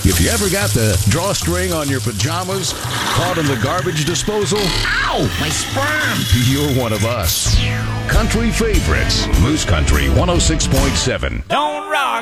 If you ever got the drawstring on your pajamas caught in the garbage disposal, Ow! My sperm! you're one of us. Country favorites, Moose Country 106.7. Don't rock!